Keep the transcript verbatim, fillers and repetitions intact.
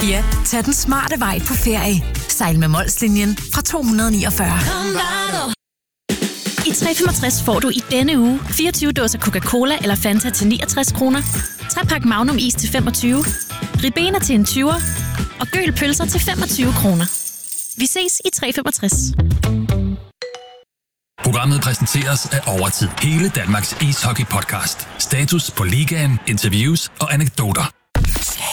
Ja, tag den smarte vej på ferie. Sejl med Molslinjen fra to hundrede niogfyrre. I tre femogtres får du i denne uge fireogtyve dåser Coca-Cola eller Fanta til niogtres kroner, tre pakke Magnum is til femogtyve, Ribena til en tyver og Gøl pølser til femogtyve kroner. Vi ses i tre femogtres. Programmet præsenteres af Overtid. Hele Danmarks ishockey-podcast. Status på ligaen, interviews og anekdoter.